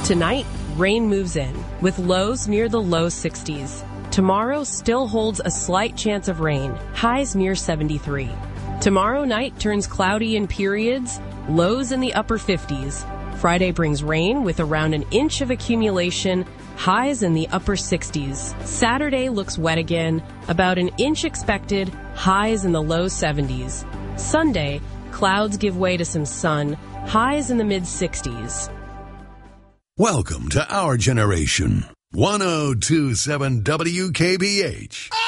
Tonight, rain moves in, with lows near the low 60s. Tomorrow still holds a slight chance of rain, highs near 73. Tomorrow night turns cloudy in periods, lows in the upper 50s. Friday brings rain with around an inch of accumulation, highs in the upper 60s. Saturday looks wet again, about an inch expected, highs in the low 70s. Sunday, clouds give way to some sun, highs in the mid-60s. Welcome to Our Generation, 1027 WKBH.